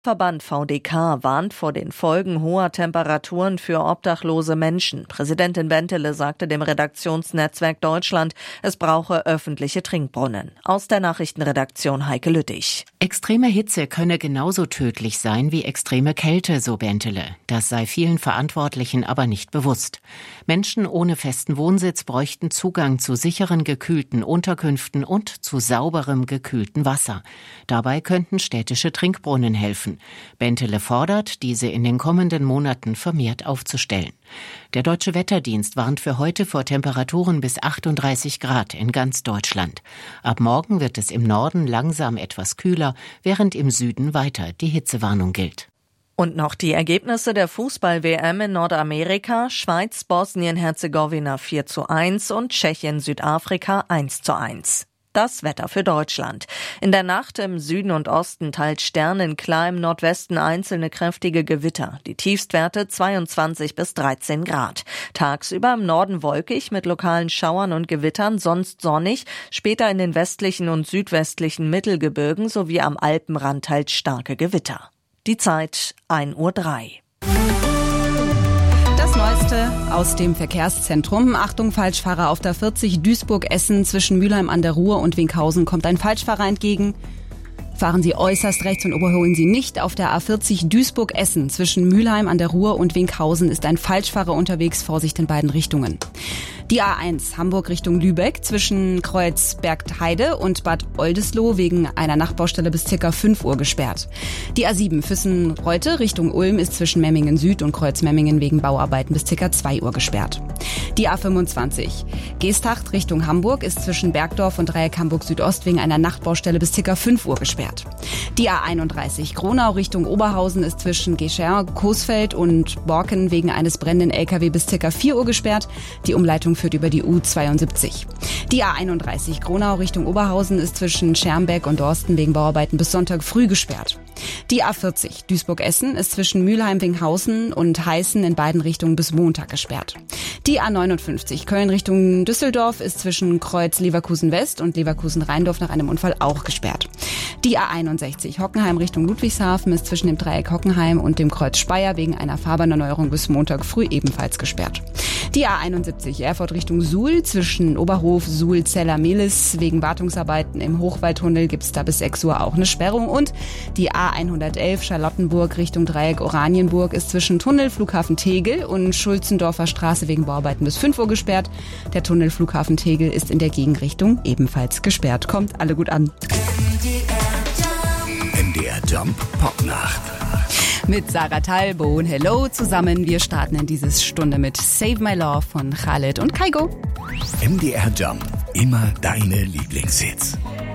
Verband VDK warnt vor den Folgen hoher Temperaturen für obdachlose Menschen. Präsidentin Bentele sagte dem Redaktionsnetzwerk Deutschland, es brauche öffentliche Trinkbrunnen. Aus der Nachrichtenredaktion Heike Lüttich. Extreme Hitze könne genauso tödlich sein wie extreme Kälte, so Bentele. Das sei vielen Verantwortlichen aber nicht bewusst. Menschen ohne festen Wohnsitz bräuchten Zugang zu sicheren, gekühlten Unterkünften und zu sauberem, gekühltem Wasser. Dabei könnten städtische Trinkbrunnen helfen. Bentele fordert, diese in den kommenden Monaten vermehrt aufzustellen. Der Deutsche Wetterdienst warnt für heute vor Temperaturen bis 38 Grad in ganz Deutschland. Ab morgen wird es im Norden langsam etwas kühler, während im Süden weiter die Hitzewarnung gilt. Und noch die Ergebnisse der Fußball-WM in Nordamerika: Schweiz, Bosnien-Herzegowina 4:1 und Tschechien-Südafrika 1:1. Das Wetter für Deutschland. In der Nacht im Süden und Osten teils sternenklar, im Nordwesten einzelne kräftige Gewitter. Die Tiefstwerte 22 bis 13 Grad. Tagsüber im Norden wolkig mit lokalen Schauern und Gewittern, sonst sonnig. Später in den westlichen und südwestlichen Mittelgebirgen sowie am Alpenrand teils starke Gewitter. Die Zeit 1:03 Uhr. Das Neueste aus dem Verkehrszentrum. Achtung, Falschfahrer auf der 40 Duisburg-Essen zwischen Mülheim an der Ruhr und Winkhausen kommt ein Falschfahrer entgegen. Fahren Sie äußerst rechts und überholen Sie nicht. Auf der A40 Duisburg-Essen zwischen Mülheim an der Ruhr und Winkhausen ist ein Falschfahrer unterwegs. Vorsicht in beiden Richtungen. Die A1 Hamburg Richtung Lübeck zwischen Kreuzberg-Heide und Bad Oldesloe wegen einer Nachtbaustelle bis ca. 5 Uhr gesperrt. Die A7 Füssen-Reute Richtung Ulm ist zwischen Memmingen Süd und Kreuzmemmingen wegen Bauarbeiten bis ca. 2 Uhr gesperrt. Die A25 Geesthacht Richtung Hamburg ist zwischen Bergdorf und Dreieck Hamburg Südost wegen einer Nachtbaustelle bis ca. 5 Uhr gesperrt. Die A31 Gronau Richtung Oberhausen ist zwischen Gescher, Coesfeld und Borken wegen eines brennenden LKW bis ca. 4 Uhr gesperrt. Die Umleitung führt über die U72. Die A31 Gronau Richtung Oberhausen ist zwischen Schermbeck und Dorsten wegen Bauarbeiten bis Sonntag früh gesperrt. Die A40 Duisburg-Essen ist zwischen Mülheim-Winghausen und Heißen in beiden Richtungen bis Montag gesperrt. Die A59 Köln Richtung Düsseldorf ist zwischen Kreuz Leverkusen-West und Leverkusen-Rheindorf nach einem Unfall auch gesperrt. Die A61 Hockenheim Richtung Ludwigshafen ist zwischen dem Dreieck Hockenheim und dem Kreuz Speyer wegen einer Fahrbahnerneuerung bis Montag früh ebenfalls gesperrt. Die A71 Erfurt Richtung Suhl zwischen Oberhof, Suhl, Zeller, Mehlis wegen Wartungsarbeiten im Hochwaldtunnel gibt es da bis 6 Uhr auch eine Sperrung. Und die A111 Charlottenburg Richtung Dreieck Oranienburg ist zwischen Tunnel Flughafen Tegel und Schulzendorfer Straße wegen Bauarbeiten bis 5 Uhr gesperrt. Der Tunnel Flughafen Tegel ist in der Gegenrichtung ebenfalls gesperrt. Kommt alle gut an. MDR Jump Popnacht. Mit Sarah Talbo und Hello zusammen. Wir starten in diese Stunde mit Save My Love von Khaled und Kygo. MDR Jump. Immer deine Lieblingshits.